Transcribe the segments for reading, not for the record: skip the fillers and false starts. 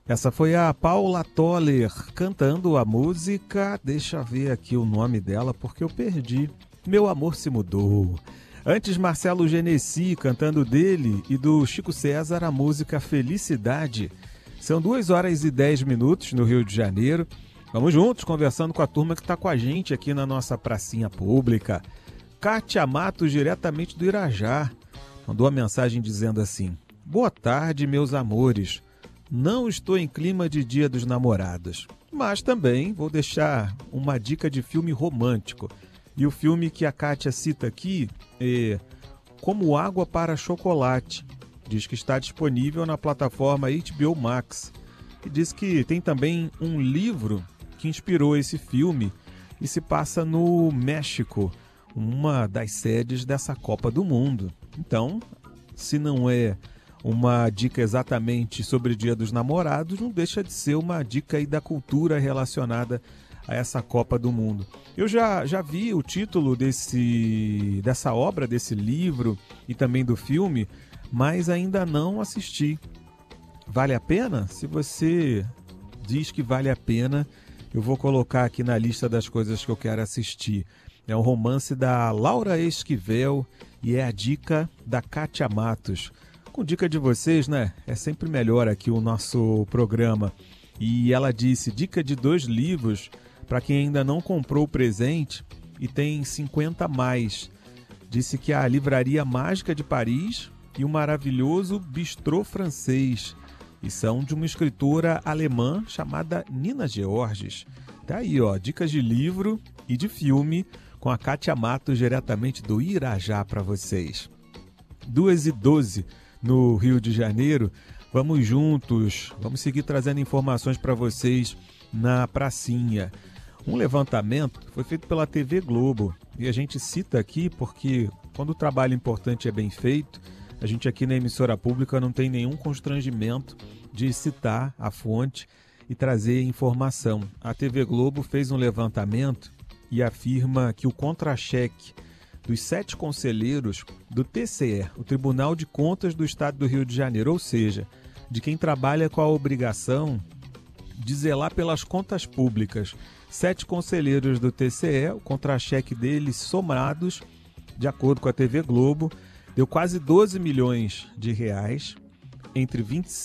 Essa foi a Paula Toller cantando a música, deixa eu ver aqui o nome dela porque eu perdi. Meu Amor Se Mudou. Antes, Marcelo Genesi cantando dele e do Chico César a música Felicidade. São 2 horas e 10 minutos no Rio de Janeiro. Vamos juntos conversando com a turma que está com a gente aqui na nossa pracinha pública. Kátia Matos, diretamente do Irajá, mandou uma mensagem dizendo assim: boa tarde, meus amores. Não estou em clima de Dia dos Namorados, mas também vou deixar uma dica de filme romântico. E o filme que a Kátia cita aqui é Como Água para Chocolate. Diz que está disponível na plataforma HBO Max. E diz que tem também um livro que inspirou esse filme e se passa no México, uma das sedes dessa Copa do Mundo. Então, se não é uma dica exatamente sobre o Dia dos Namorados, não deixa de ser uma dica aí da cultura relacionada a essa Copa do Mundo. Eu já vi o título dessa obra, desse livro e também do filme, mas ainda não assisti. Vale a pena? Se você diz que vale a pena, eu vou colocar aqui na lista das coisas que eu quero assistir. É um romance da Laura Esquivel e é a dica da Kátia Matos. Com dica de vocês, né? É sempre melhor aqui o nosso programa. E ela disse, dica de 2 livros para quem ainda não comprou o presente e tem 50 a mais. Disse que a Livraria Mágica de Paris e o maravilhoso Bistrô Francês. E são de uma escritora alemã chamada Nina Georges. Tá aí, ó, dicas de livro e de filme com a Kátia Matos diretamente do Irajá para vocês. 2h12 no Rio de Janeiro. Vamos juntos, vamos seguir trazendo informações para vocês na pracinha. Um levantamento foi feito pela TV Globo e a gente cita aqui porque quando o trabalho importante é bem feito, a gente aqui na emissora pública não tem nenhum constrangimento de citar a fonte e trazer informação. A TV Globo fez um levantamento e afirma que o contra-cheque dos 7 conselheiros do TCE, o Tribunal de Contas do Estado do Rio de Janeiro, ou seja, de quem trabalha com a obrigação de zelar pelas contas públicas. 7 conselheiros do TCE, o contra-cheque deles somados, de acordo com a TV Globo, deu quase 12 milhões de reais entre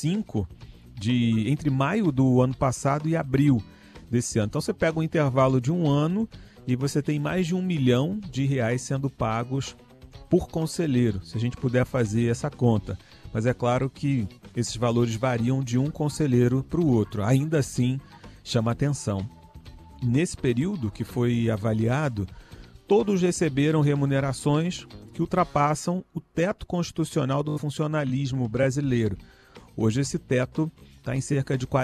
maio do ano passado e abril desse ano. Então você pega um intervalo de um ano e você tem mais de 1 milhão de reais sendo pagos por conselheiro, se a gente puder fazer essa conta. Mas é claro que esses valores variam de um conselheiro para o outro. Ainda assim, chama atenção. Nesse período que foi avaliado, todos receberam remunerações que ultrapassam o teto constitucional do funcionalismo brasileiro. Hoje esse teto está em cerca de R$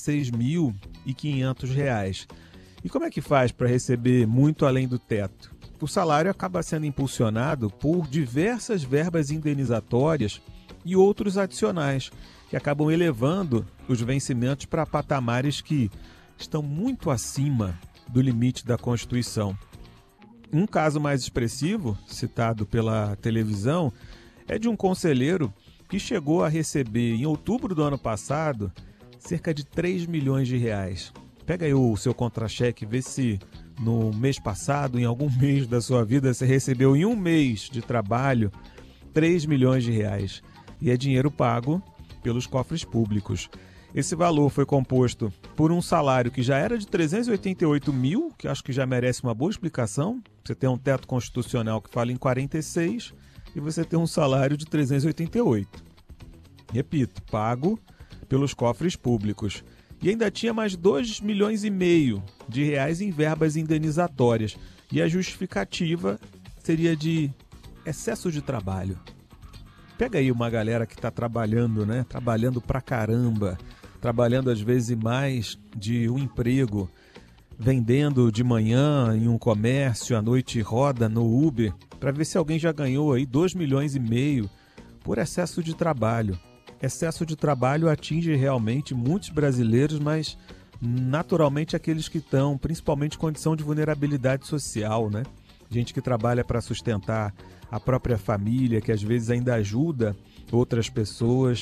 46.500. E como é que faz para receber muito além do teto? O salário acaba sendo impulsionado por diversas verbas indenizatórias e outros adicionais, que acabam elevando os vencimentos para patamares que estão muito acima do limite da Constituição. Um caso mais expressivo, citado pela televisão, é de um conselheiro que chegou a receber, em outubro do ano passado, cerca de 3 milhões de reais. Pega aí o seu contra-cheque, vê se no mês passado, em algum mês da sua vida, você recebeu em um mês de trabalho 3 milhões de reais. E é dinheiro pago pelos cofres públicos. Esse valor foi composto por um salário que já era de 388 mil, que acho que já merece uma boa explicação. Você tem um teto constitucional que fala em 46 e você tem um salário de 388. Repito, pago pelos cofres públicos. E ainda tinha mais 2 milhões e meio de reais em verbas indenizatórias. E a justificativa seria de excesso de trabalho. Pega aí uma galera que está trabalhando, né? Trabalhando pra caramba. Trabalhando às vezes mais de um emprego. Vendendo de manhã em um comércio, à noite roda no Uber. Para ver se alguém já ganhou aí 2 milhões e meio por excesso de trabalho. Excesso de trabalho atinge realmente muitos brasileiros, mas naturalmente aqueles que estão, principalmente em condição de vulnerabilidade social, né? Gente que trabalha para sustentar a própria família, que às vezes ainda ajuda outras pessoas.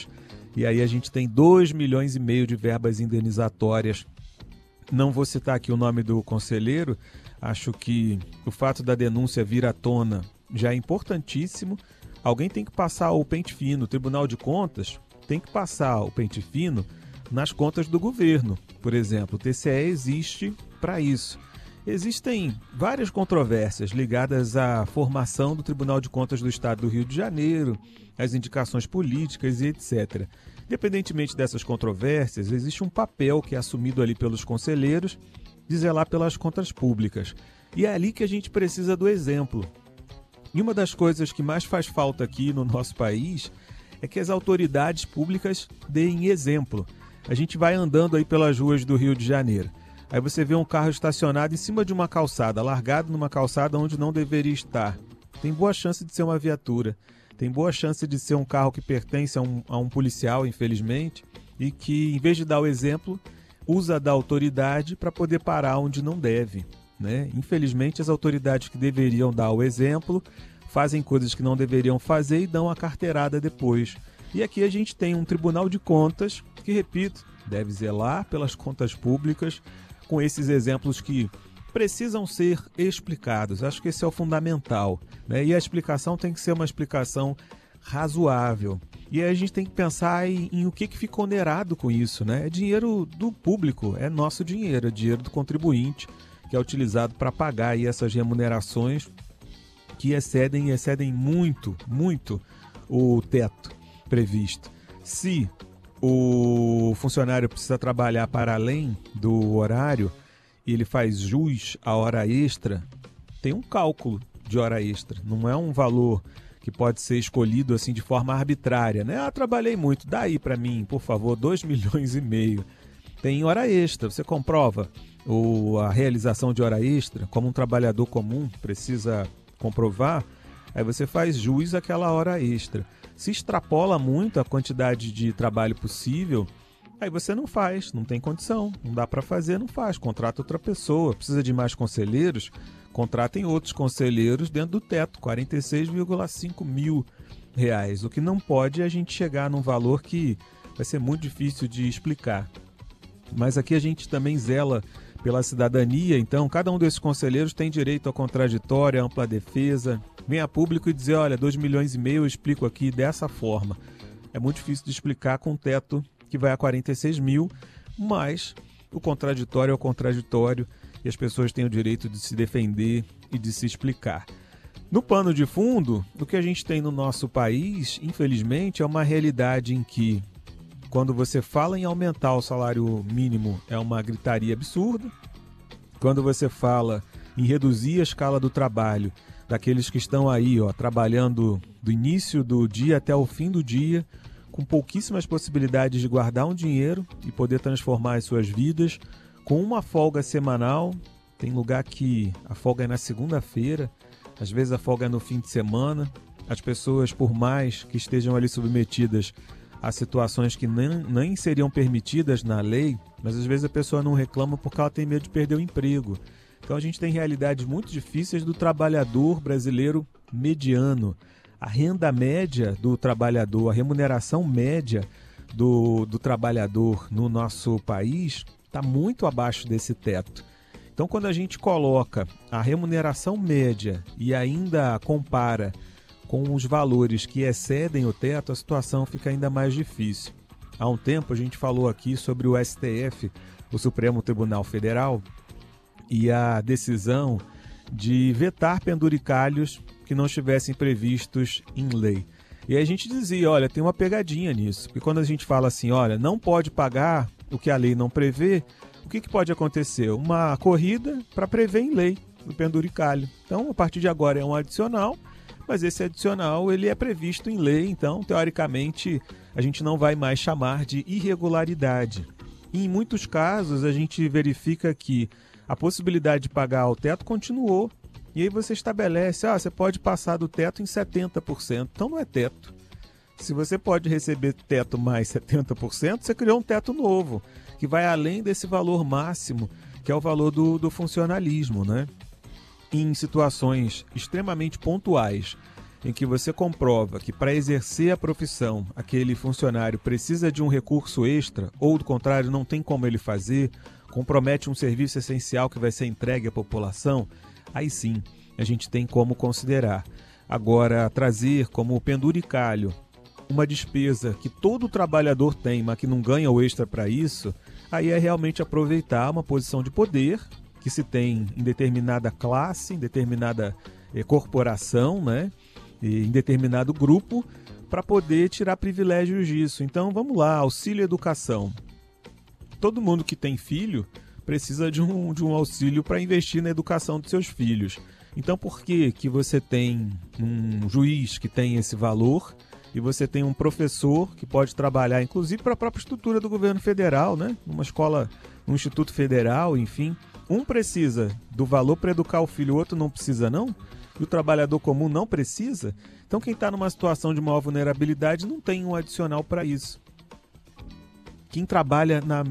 e aí a gente tem 2,5 milhões de verbas indenizatórias. Não vou citar aqui o nome do conselheiro, acho que o fato da denúncia vir à tona já é importantíssimo. Alguém tem que passar o pente fino, o Tribunal de Contas tem que passar o pente fino nas contas do governo. Por exemplo, o TCE existe para isso. Existem várias controvérsias ligadas à formação do Tribunal de Contas do Estado do Rio de Janeiro, às indicações políticas e etc. Independentemente dessas controvérsias, existe um papel que é assumido ali pelos conselheiros de zelar pelas contas públicas. E é ali que a gente precisa do exemplo. E uma das coisas que mais faz falta aqui no nosso país é que as autoridades públicas deem exemplo. A gente vai andando aí pelas ruas do Rio de Janeiro. Aí você vê um carro estacionado em cima de uma calçada, largado numa calçada onde não deveria estar. Tem boa chance de ser uma viatura. Tem boa chance de ser um carro que pertence a um policial, infelizmente, e que, em vez de dar o exemplo, usa da autoridade para poder parar onde não deve, né? Infelizmente, as autoridades que deveriam dar o exemplo fazem coisas que não deveriam fazer e dão a carteirada depois. E aqui a gente tem um Tribunal de Contas que, repito, deve zelar pelas contas públicas com esses exemplos que precisam ser explicados. Acho que esse é o fundamental, né? E a explicação tem que ser uma explicação razoável. E aí a gente tem que pensar em o que fica onerado com isso, né? É dinheiro do público, é nosso dinheiro, é dinheiro do contribuinte, que é utilizado para pagar aí essas remunerações que excedem muito, muito o teto previsto. Se o funcionário precisa trabalhar para além do horário e ele faz jus à hora extra, tem um cálculo de hora extra, não é um valor que pode ser escolhido assim de forma arbitrária, né? Trabalhei muito, dá aí para mim, por favor, 2,5 milhões. Tem hora extra, você comprova a realização de hora extra, como um trabalhador comum precisa comprovar, aí você faz jus àquela hora extra. Se extrapola muito a quantidade de trabalho possível, aí você não faz, não tem condição, não dá para fazer, não faz, contrata outra pessoa. Precisa de mais conselheiros? Contratem outros conselheiros dentro do teto, R$ 46,5 mil. O que não pode é a gente chegar num valor que vai ser muito difícil de explicar. Mas aqui a gente também zela pela cidadania, então cada um desses conselheiros tem direito ao contraditório, à ampla defesa. Vem a público e dizer, olha, 2,5 milhões eu explico aqui dessa forma. É muito difícil de explicar com um teto que vai a 46 mil, mas o contraditório é o contraditório e as pessoas têm o direito de se defender e de se explicar. No pano de fundo, o que a gente tem no nosso país, infelizmente, é uma realidade em que quando você fala em aumentar o salário mínimo, é uma gritaria absurda. Quando você fala em reduzir a escala do trabalho daqueles que estão aí, trabalhando do início do dia até o fim do dia, com pouquíssimas possibilidades de guardar um dinheiro e poder transformar as suas vidas, com uma folga semanal. Tem lugar que a folga é na segunda-feira, às vezes a folga é no fim de semana. As pessoas, por mais que estejam ali submetidas a situações que nem seriam permitidas na lei, mas às vezes a pessoa não reclama porque ela tem medo de perder o emprego. Então a gente tem realidades muito difíceis do trabalhador brasileiro mediano. A renda média do trabalhador, a remuneração média do trabalhador no nosso país está muito abaixo desse teto. Então quando a gente coloca a remuneração média e ainda compara com os valores que excedem o teto, a situação fica ainda mais difícil. Há um tempo a gente falou aqui sobre o STF, o Supremo Tribunal Federal, e a decisão de vetar penduricalhos que não estivessem previstos em lei. E aí a gente dizia, olha, tem uma pegadinha nisso, porque quando a gente fala assim, olha, não pode pagar o que a lei não prevê, o que pode acontecer? Uma corrida para prever em lei o penduricalho. Então, a partir de agora é um adicional, mas esse adicional ele é previsto em lei, então, teoricamente, a gente não vai mais chamar de irregularidade. E em muitos casos, a gente verifica que a possibilidade de pagar ao teto continuou, e aí você estabelece, você pode passar do teto em 70%, então não é teto. Se você pode receber teto mais 70%, você criou um teto novo, que vai além desse valor máximo, que é o valor do funcionalismo, né? Em situações extremamente pontuais em que você comprova que para exercer a profissão aquele funcionário precisa de um recurso extra, ou do contrário, não tem como ele fazer, compromete um serviço essencial que vai ser entregue à população, aí sim a gente tem como considerar. Agora, trazer como penduricalho uma despesa que todo trabalhador tem, mas que não ganha o extra para isso, aí é realmente aproveitar uma posição de poder que se tem em determinada classe, em determinada corporação, né? E em determinado grupo, para poder tirar privilégios disso. Então, vamos lá, auxílio educação. Todo mundo que tem filho precisa de um auxílio para investir na educação dos seus filhos. Então, por que você tem um juiz que tem esse valor e você tem um professor que pode trabalhar, inclusive, para a própria estrutura do governo federal, né? Numa escola, num instituto federal, enfim. Um precisa do valor para educar o filho, o outro não precisa, não? E o trabalhador comum não precisa? Então, quem está numa situação de maior vulnerabilidade não tem um adicional para isso. Quem trabalha na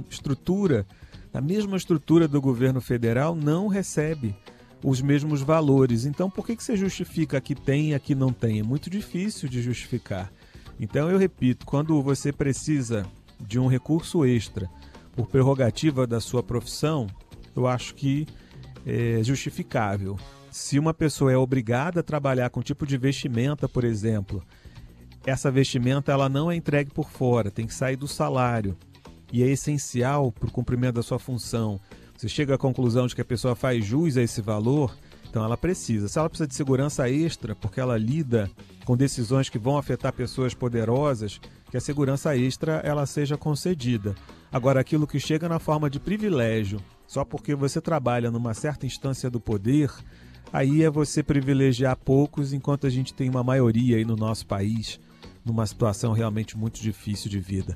mesma estrutura do governo federal, não recebe os mesmos valores. Então, por que você justifica que tem e aqui não tem? É muito difícil de justificar. Então, eu repito, quando você precisa de um recurso extra por prerrogativa da sua profissão, eu acho que é justificável. Se uma pessoa é obrigada a trabalhar com tipo de vestimenta, por exemplo, essa vestimenta ela não é entregue por fora, tem que sair do salário e é essencial para o cumprimento da sua função. Você chega à conclusão de que a pessoa faz jus a esse valor, então ela precisa. Se ela precisa de segurança extra, porque ela lida com decisões que vão afetar pessoas poderosas, que a segurança extra ela seja concedida. Agora, aquilo que chega na forma de privilégio, só porque você trabalha numa certa instância do poder, aí é você privilegiar poucos, enquanto a gente tem uma maioria aí no nosso país, numa situação realmente muito difícil de vida.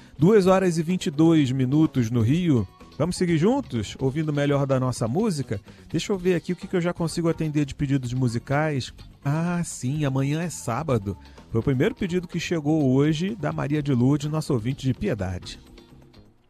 2h22 no Rio. Vamos seguir juntos, ouvindo o melhor da nossa música? Deixa eu ver aqui o que eu já consigo atender de pedidos musicais. Ah, sim, amanhã é sábado. Foi o primeiro pedido que chegou hoje da Maria de Lourdes, nossa ouvinte de Piedade.